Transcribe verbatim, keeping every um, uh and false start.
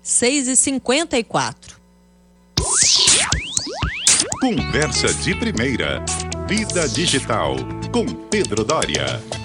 seis e cinquenta e quatro. Conversa de Primeira. Vida Digital, com Pedro Doria.